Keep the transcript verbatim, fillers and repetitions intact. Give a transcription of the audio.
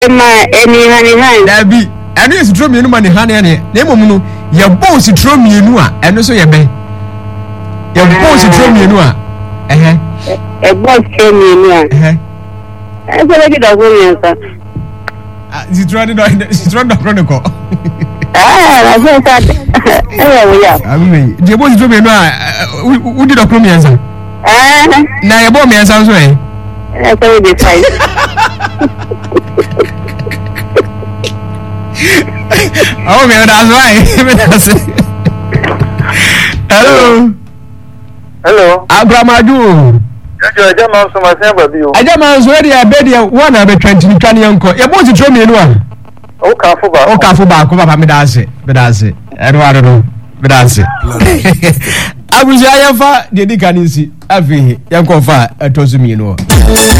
ma eni hani hani dabi eno is tro mienu ma ne hane ene na emom no ye boss tro mienu a eno so ye ben ye boss tro mienu a eh e boss tro mienu a eh e so le do go yensa ah zitro de do zitro do chronicle ah la so ta eh wo ya ami je boss tro mienu a u di do chronicle yensa ah na ye bo me yensa so eh e so we decide oh man, that's why. Hello. Hello. Agramadu. Jojo aja man so ma sen babi o. Aja man so dey abed dey one na be twenty ni twan yanko. Ye bo ti tro mienu a. O ka fo ba. O ka fo ba ko papa me da ase. Me da ase. E do ado me da ase. Abuja ya fa de di kanisi. Afi yanko fa etozu mienu o.